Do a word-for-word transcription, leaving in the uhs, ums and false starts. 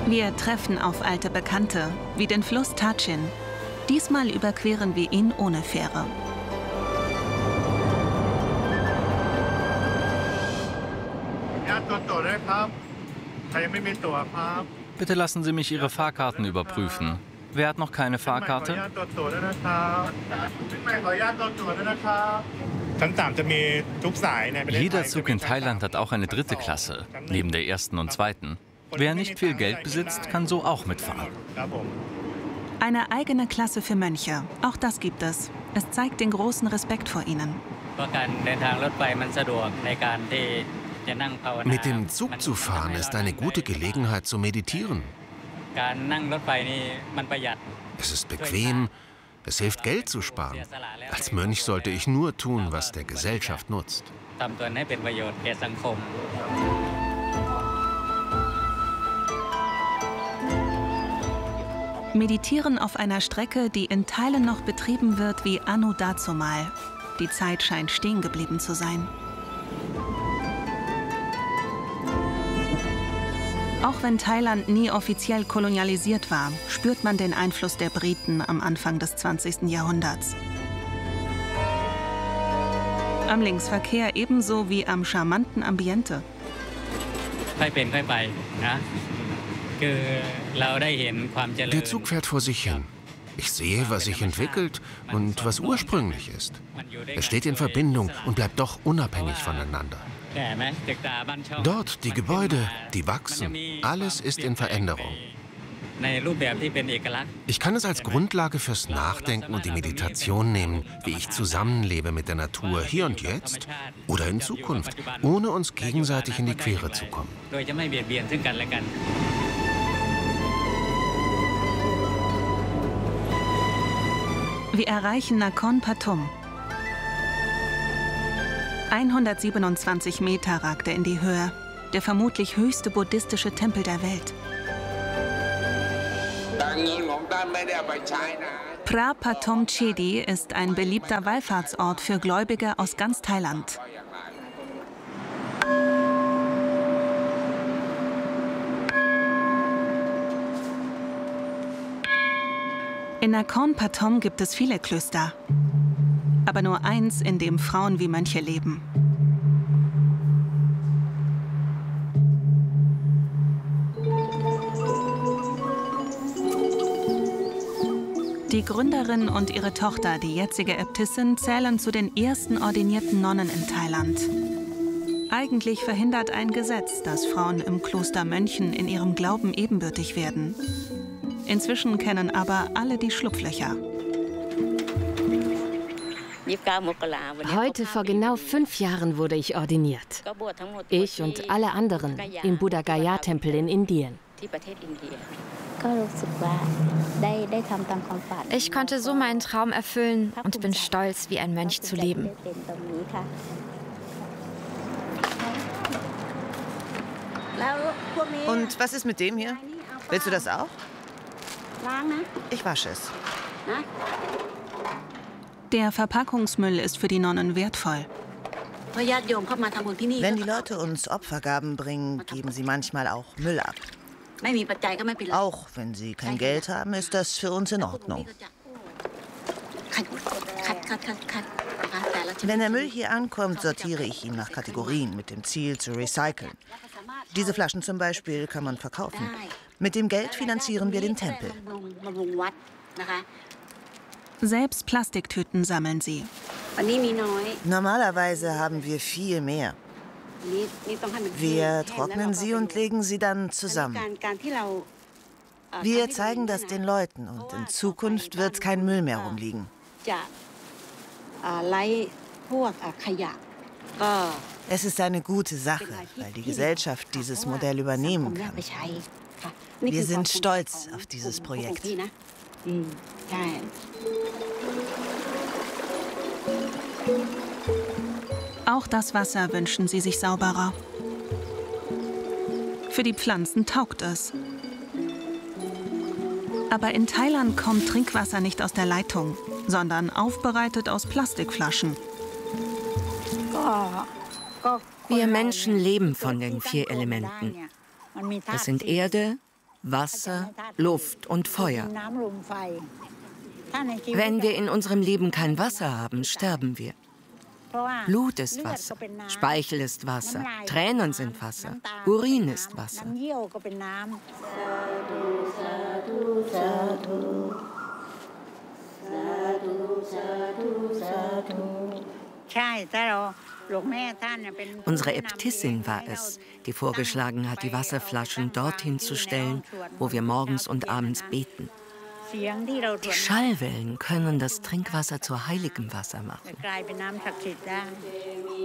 Wir treffen auf alte Bekannte, wie den Fluss Tachin. Diesmal überqueren wir ihn ohne Fähre. Bitte lassen Sie mich Ihre Fahrkarten überprüfen. Wer hat noch keine Fahrkarte? Jeder Zug in Thailand hat auch eine dritte Klasse, neben der ersten und zweiten. Wer nicht viel Geld besitzt, kann so auch mitfahren. Eine eigene Klasse für Mönche, auch das gibt es. Es zeigt den großen Respekt vor ihnen. Mit dem Zug zu fahren ist eine gute Gelegenheit zu meditieren. Es ist bequem, es hilft Geld zu sparen. Als Mönch sollte ich nur tun, was der Gesellschaft nutzt. Meditieren auf einer Strecke, die in Teilen noch betrieben wird wie anno dazumal. Die Zeit scheint stehen geblieben zu sein. Auch wenn Thailand nie offiziell kolonialisiert war, spürt man den Einfluss der Briten am Anfang des zwanzigsten Jahrhunderts. Am Linksverkehr ebenso wie am charmanten Ambiente. Der Zug fährt vor sich hin. Ich sehe, was sich entwickelt und was ursprünglich ist. Es steht in Verbindung und bleibt doch unabhängig voneinander. Dort die Gebäude, die wachsen, alles ist in Veränderung. Ich kann es als Grundlage fürs Nachdenken und die Meditation nehmen, wie ich zusammenlebe mit der Natur hier und jetzt oder in Zukunft, ohne uns gegenseitig in die Quere zu kommen. Wir erreichen Nakhon Pathom. hundertsiebenundzwanzig Meter ragt er in die Höhe, der vermutlich höchste buddhistische Tempel der Welt. Phra Pathom Chedi ist ein beliebter Wallfahrtsort für Gläubige aus ganz Thailand. In Nakhon Pathom gibt es viele Klöster, aber nur eins, in dem Frauen wie Mönche leben. Die Gründerin und ihre Tochter, die jetzige Äbtissin, zählen zu den ersten ordinierten Nonnen in Thailand. Eigentlich verhindert ein Gesetz, dass Frauen im Kloster Mönchen in ihrem Glauben ebenbürtig werden. Inzwischen kennen aber alle die Schlupflöcher. Heute vor genau fünf Jahren wurde ich ordiniert. Ich und alle anderen im Buddha Gaya-Tempel in Indien. Ich konnte so meinen Traum erfüllen und bin stolz, wie ein Mönch zu leben. Und was ist mit dem hier? Willst du das auch? Ich wasche es. Der Verpackungsmüll ist für die Nonnen wertvoll. Wenn die Leute uns Opfergaben bringen, geben sie manchmal auch Müll ab. Auch wenn sie kein Geld haben, ist das für uns in Ordnung. Wenn der Müll hier ankommt, sortiere ich ihn nach Kategorien mit dem Ziel zu recyceln. Diese Flaschen zum Beispiel kann man verkaufen. Mit dem Geld finanzieren wir den Tempel. Selbst Plastiktüten sammeln sie. Normalerweise haben wir viel mehr. Wir trocknen sie und legen sie dann zusammen. Wir zeigen das den Leuten und in Zukunft wird kein Müll mehr rumliegen. Es ist eine gute Sache, weil die Gesellschaft dieses Modell übernehmen kann. Wir sind stolz auf dieses Projekt. Auch das Wasser wünschen sie sich sauberer. Für die Pflanzen taugt es. Aber in Thailand kommt Trinkwasser nicht aus der Leitung, sondern aufbereitet aus Plastikflaschen. Wir Menschen leben von den vier Elementen. Das sind Erde, Wasser, Luft und Feuer. Wenn wir in unserem Leben kein Wasser haben, sterben wir. Blut ist Wasser, Speichel ist Wasser, Tränen sind Wasser, Urin ist Wasser. Unsere Äbtissin war es, die vorgeschlagen hat, die Wasserflaschen dorthin zu stellen, wo wir morgens und abends beten. Die Schallwellen können das Trinkwasser zu heiligem Wasser machen.